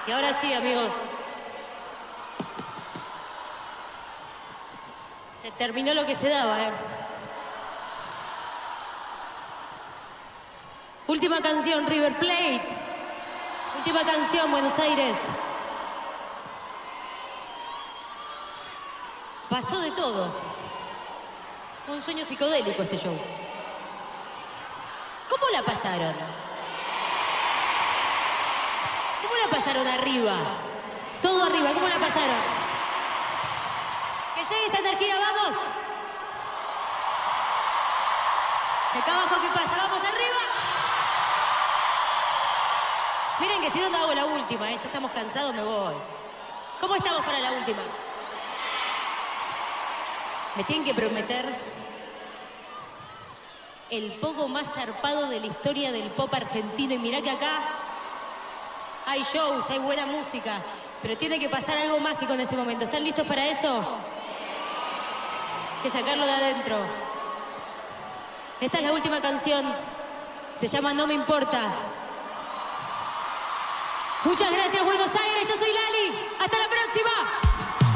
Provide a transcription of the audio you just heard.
Y ahora sí, amigos. Se terminó lo que se daba, ¿eh? Última canción, River Plate. Última canción, Buenos Aires. Pasó de todo. Un sueño psicodélico este show. ¿Cómo la pasaron? ¿Cómo la pasaron arriba? Todo arriba, ¿cómo la pasaron? Que llegue esa energía, ¿vamos? Acá abajo, ¿qué pasa? ¿Vamos arriba? Miren que si no hago la última, ya estamos cansados, me voy. ¿Cómo estamos para la última? Me tienen que prometer el pogo más zarpado de la historia del pop argentino. Y mirá que acá hay shows, hay buena música, pero tiene que pasar algo mágico en este momento. ¿Están listos para eso? Hay que sacarlo de adentro. Esta es la última canción. Se llama No Me Importa. Muchas gracias, Buenos Aires.